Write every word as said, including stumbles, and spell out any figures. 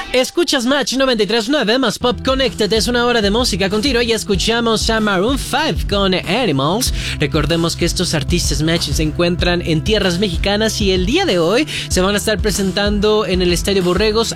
Escuchas Match noventa y tres punto nueve más Pop Connected, es una hora de música continua y escuchamos a Maroon cinco con Animals. Recordemos que estos artistas Match se encuentran en tierras mexicanas y el día de hoy se van a estar presentando en el Estadio Borregos